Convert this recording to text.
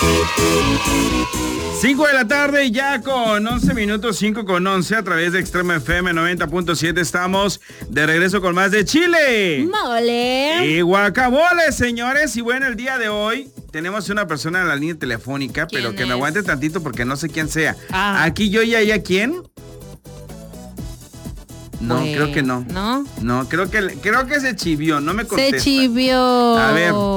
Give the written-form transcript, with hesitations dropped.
5 de la tarde, ya con 11 minutos, 5:11 a través de Extrema FM 90.7. Estamos de regreso con más de Chile, Mole y guacamole, señores. Y bueno, el día de hoy tenemos una persona en la línea telefónica, pero que me aguante tantito porque no sé quién sea. Aquí yo y allá, ¿quién? No, creo que no. ¿No? No, creo que se chivió, no me contesta. Se chivió. A ver.